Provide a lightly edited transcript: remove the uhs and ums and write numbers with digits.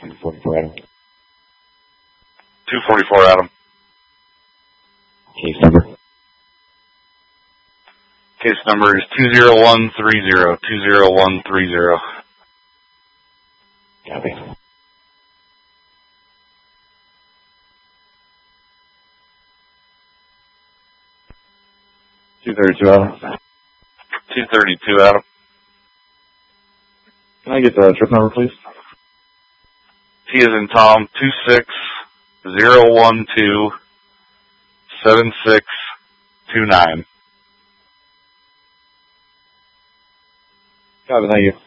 244 Adam. 244 Adam. Case number? Case number is 20130. 20130. Copy. $232 Adam. 232 Adam. Can I get the trip number, please? T as in Tom, 260127629. Copy, thank you.